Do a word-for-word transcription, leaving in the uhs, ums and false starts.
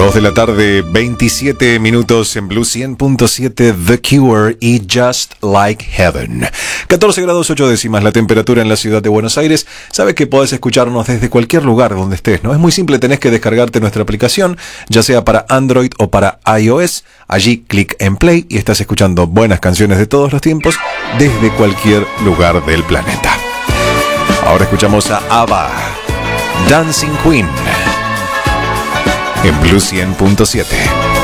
dos de la tarde, veintisiete minutos en Blue cien punto siete, The Cure y Just Like Heaven. catorce grados ocho décimas la temperatura en la ciudad de Buenos Aires. Sabes que podés escucharnos desde cualquier lugar donde estés, ¿no? Es muy simple, tenés que descargarte nuestra aplicación, ya sea para Android o para iOS. Allí clic en Play y estás escuchando buenas canciones de todos los tiempos desde cualquier lugar del planeta. Ahora escuchamos a ABBA, Dancing Queen, en Blue cien punto siete.